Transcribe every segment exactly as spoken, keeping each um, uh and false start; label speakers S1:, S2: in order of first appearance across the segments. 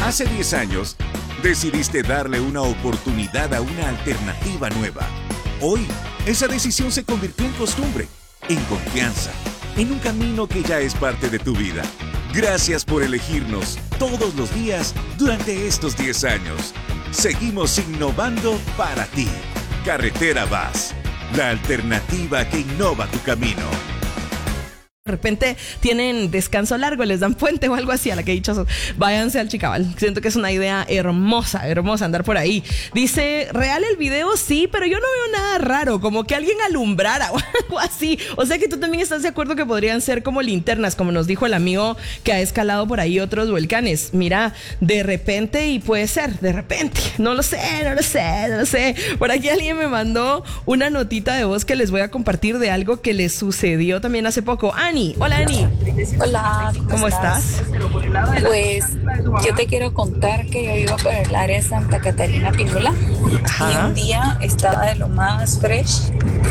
S1: Hace diez años, decidiste darle una oportunidad a una alternativa nueva. Hoy, esa decisión se convirtió en costumbre, en confianza, en un camino que ya es parte de tu vida. Gracias por elegirnos todos los días durante estos diez años. Seguimos innovando para ti. Carretera Vaz, la alternativa que innova tu camino.
S2: De repente tienen descanso largo, les dan puente o algo así, a la que he dicho, váyanse al Chicabal. Siento que es una idea hermosa, hermosa andar por ahí. Dice, real el video, sí, pero yo no veo nada raro, como que alguien alumbrara o algo así. O sea que tú también estás de acuerdo que podrían ser como linternas, como nos dijo el amigo que ha escalado por ahí otros volcanes. Mira, de repente, y puede ser, de repente, no lo sé, no lo sé, no lo sé. Por aquí alguien me mandó una notita de voz que les voy a compartir de algo que les sucedió también hace poco. Ani, hola Ani.
S3: Hola, ¿cómo,
S2: ¿Cómo estás?
S3: estás? Pues yo te quiero contar que yo vivo por el área de Santa Catarina Pinula. Ajá. Y un día estaba de lo más fresh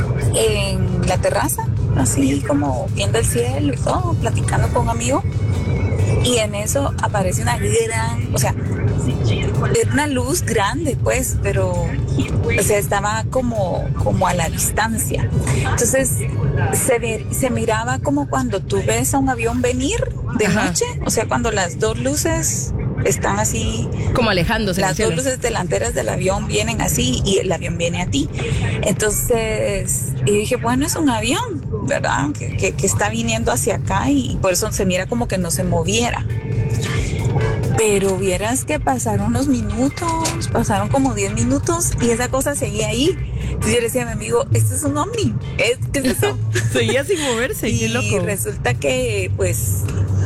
S3: en la terraza, así como viendo el cielo y todo, platicando con un amigo. Y en eso aparece una gran, o sea, era una luz grande, pues, pero, o sea, estaba como, como a la distancia. Entonces, se, ve, se miraba como cuando tú ves a un avión venir de Ajá. noche, o sea, cuando las dos luces están así,
S2: como alejándose.
S3: Las dos luces delanteras del avión vienen así y el avión viene a ti. Entonces, y dije, bueno, es un avión, ¿verdad? Que, que, que está viniendo hacia acá y por eso se mira como que no se moviera. Pero vieras que pasaron unos minutos, pasaron como diez minutos y esa cosa seguía ahí. Entonces yo le decía a mi amigo, esto es un ovni, ¿qué es eso?
S2: Seguía sin moverse,
S3: y
S2: qué loco.
S3: Y resulta que, pues,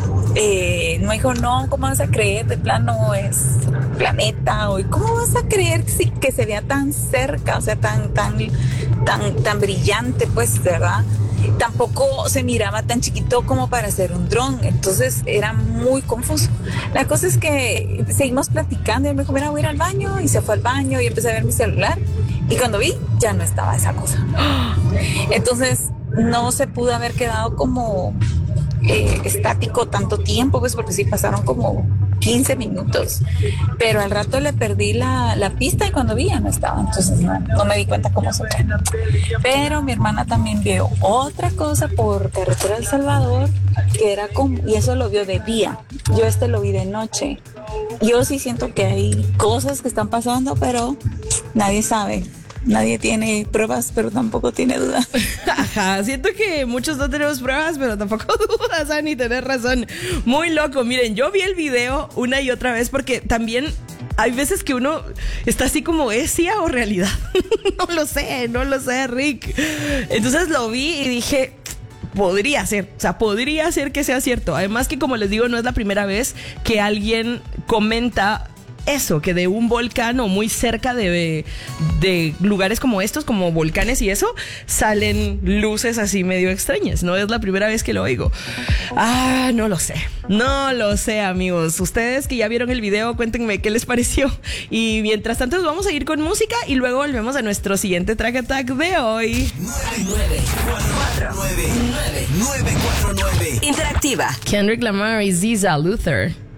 S3: eh, me dijo, no, ¿cómo vas a creer? De plano es planeta. O ¿cómo vas a creer que, sí, que se vea tan cerca, o sea, tan, tan, tan, tan brillante, pues, ¿verdad? Tampoco se miraba tan chiquito como para hacer un dron, entonces era muy confuso. La cosa es que seguimos platicando y él me dijo, mira, voy a ir al baño, y se fue al baño y empecé a ver mi celular y cuando vi, ya no estaba esa cosa. Entonces no se pudo haber quedado como eh, estático tanto tiempo, pues porque sí pasaron como quince minutos, pero al rato le perdí la, la pista y cuando vi ya no estaba, entonces no, no me di cuenta cómo se fue. Pero mi hermana también vio otra cosa por carretera El Salvador, que era como, y eso lo vio de día, yo este lo vi de noche. Yo sí siento que hay cosas que están pasando, pero nadie sabe. Nadie tiene pruebas, pero tampoco tiene dudas.
S2: Ajá, siento que muchos no tenemos pruebas, pero tampoco dudas, Ani, tenés razón. Muy loco, miren, yo vi el video una y otra vez porque también hay veces que uno está así como, ¿es C I A o realidad? No lo sé, no lo sé, Rick. Entonces lo vi y dije, podría ser, o sea, podría ser que sea cierto. Además que, como les digo, no es la primera vez que alguien comenta eso, que de un volcán o muy cerca de, de lugares como estos, como volcanes y eso, salen luces así medio extrañas. No es la primera vez que lo oigo. Ah, no lo sé. No lo sé, amigos. Ustedes que ya vieron el video, cuéntenme qué les pareció. Y mientras tanto, nos vamos a ir con música y luego volvemos a nuestro siguiente Track Attack de hoy.
S4: nueve cuatro nueve nueve nueve cuatro nueve Interactiva.
S2: Kendrick Lamar y Ziza Luther.